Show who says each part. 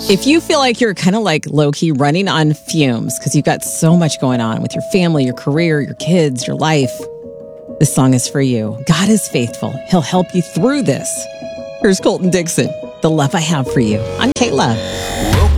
Speaker 1: If you feel like you're kind of like low-key running on fumes because you've got so much going on with your family, your career, your kids, your life, this song is for you. God is faithful. He'll help you through this. Here's Colton Dixon, The Love I Have for You on K-Love.